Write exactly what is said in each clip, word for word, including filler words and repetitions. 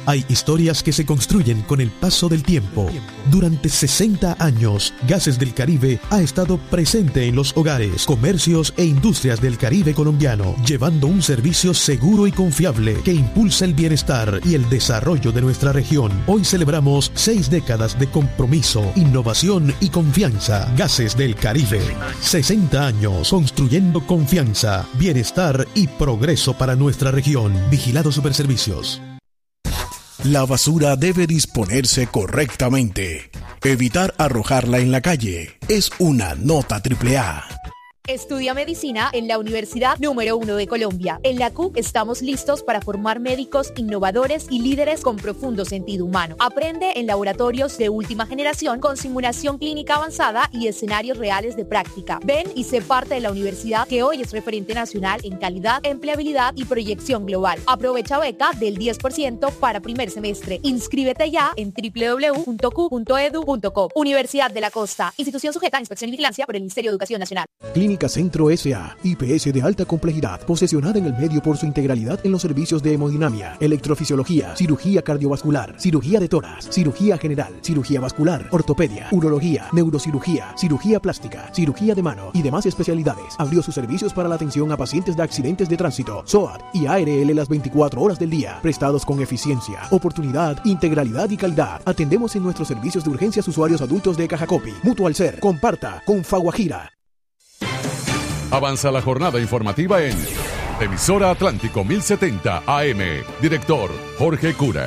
Hay historias que se construyen con el paso del tiempo. Durante sesenta años, Gases del Caribe ha estado presente en los hogares, comercios e industrias del Caribe colombiano, llevando un servicio seguro y confiable que impulsa el bienestar y el desarrollo de nuestra región. Hoy celebramos seis décadas de compromiso, innovación y confianza. Gases del Caribe. sesenta años construyendo confianza, bienestar y progreso para nuestra región. Vigilado Superservicios. La basura debe disponerse correctamente. Evitar arrojarla en la calle es una nota triple A. Estudia medicina en la Universidad número uno de Colombia. En la C U C estamos listos para formar médicos innovadores y líderes con profundo sentido humano. Aprende en laboratorios de última generación con simulación clínica avanzada y escenarios reales de práctica. Ven y sé parte de la universidad que hoy es referente nacional en calidad, empleabilidad y proyección global. Aprovecha beca del diez por ciento para primer semestre. Inscríbete ya en doble u doble u doble u punto q punto e d u punto co. Universidad de la Costa. Institución sujeta a inspección y vigilancia por el Ministerio de Educación Nacional. Clínica Centro S A, I P S de alta complejidad, posesionada en el medio por su integralidad en los servicios de hemodinamia, electrofisiología, cirugía cardiovascular, cirugía de tórax, cirugía general, cirugía vascular, ortopedia, urología, neurocirugía, cirugía plástica, cirugía de mano y demás especialidades. Abrió sus servicios para la atención a pacientes de accidentes de tránsito, S O A T y A R L las veinticuatro horas del día, prestados con eficiencia, oportunidad, integralidad y calidad. Atendemos en nuestros servicios de urgencias usuarios adultos de Cajacopi, Mutual Ser, Comparta, Confaguajira. Avanza la jornada informativa en Emisora Atlántico mil setenta A M. Director Jorge Cura.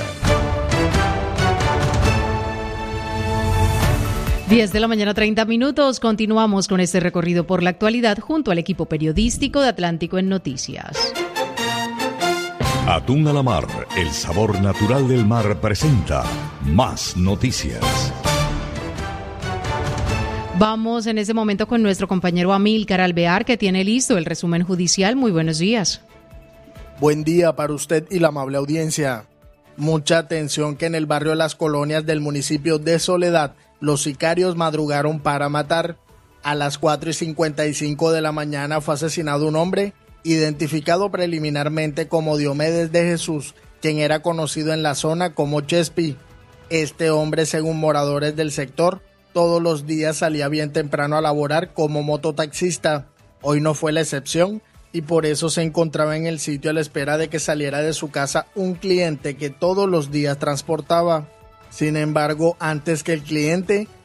diez de la mañana, treinta minutos. Continuamos con este recorrido por la actualidad junto al equipo periodístico de Atlántico en Noticias. Atún a la mar, el sabor natural del mar presenta Más Noticias. Vamos en este momento con nuestro compañero Amílcar Alvear, que tiene listo el resumen judicial. Muy buenos días. Buen día para usted y la amable audiencia. Mucha atención que en el barrio de Las Colonias del municipio de Soledad, los sicarios madrugaron para matar. A las cuatro y cincuenta y cinco de la mañana fue asesinado un hombre, identificado preliminarmente como Diomedes de Jesús, quien era conocido en la zona como Chespi. Este hombre, según moradores del sector, todos los días salía bien temprano a laborar como mototaxista. Hoy no fue la excepción y por eso se encontraba en el sitio a la espera de que saliera de su casa un cliente que todos los días transportaba. Sin embargo, antes que el cliente,